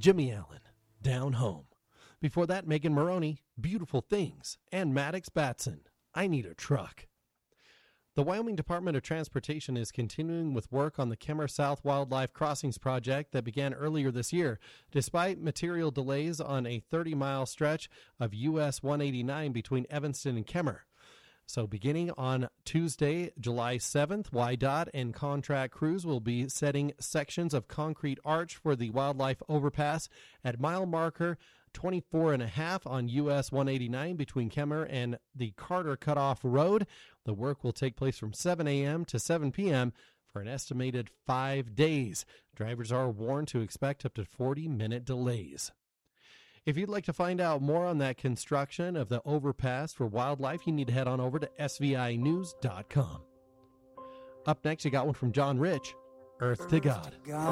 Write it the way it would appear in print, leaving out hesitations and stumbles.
Jimmy Allen, Down Home. Before that, Megan Maroney, Beautiful Things, and Maddox Batson, I Need a Truck. The Wyoming Department of Transportation is continuing with work on the Kemmer South Wildlife Crossings project that began earlier this year, despite material delays on a 30-mile stretch of US 189 between Evanston and Kemmer. So beginning on Tuesday, July 7th, WYDOT and contract crews will be setting sections of concrete arch for the wildlife overpass at mile marker 24.5 on US 189 between Kemmer and the Carter Cutoff Road. The work will take place from 7 a.m. to 7 p.m. for an estimated 5 days. Drivers are warned to expect up to 40-minute delays. If you'd like to find out more on that construction of the overpass for wildlife, you need to head on over to SVInews.com. Up next, you got one from John Rich, Earth to God.